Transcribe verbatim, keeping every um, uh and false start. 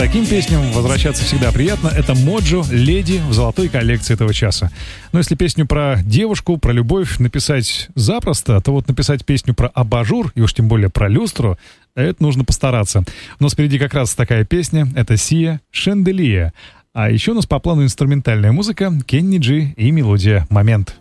таким песням возвращаться всегда приятно. Это Моджо, «Леди» в золотой коллекции этого часа. Но если песню про девушку, про любовь написать запросто, то вот написать песню про абажур, и уж тем более про люстру, это нужно постараться. Но впереди как раз такая песня. Это Сия «Шанделия». А еще у нас по плану инструментальная музыка, Кенни Джи и мелодия «Момент».